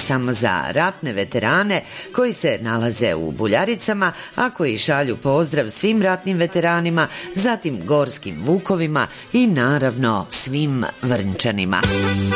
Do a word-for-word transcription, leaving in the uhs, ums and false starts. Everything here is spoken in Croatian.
samo za ratne veterane koji se nalaze u Buljaricama, a koji šalju pozdrav svim ratnim veteranima, zatim gorskim vukovima i naravno svim Vrnčanima.